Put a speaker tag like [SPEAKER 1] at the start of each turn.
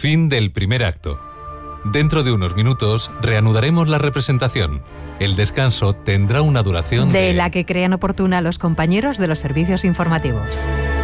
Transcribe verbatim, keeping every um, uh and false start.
[SPEAKER 1] Fin del primer acto. Dentro de unos minutos reanudaremos la representación. El descanso tendrá una duración
[SPEAKER 2] de...
[SPEAKER 1] de...
[SPEAKER 2] la que crean oportuna los compañeros de los servicios informativos.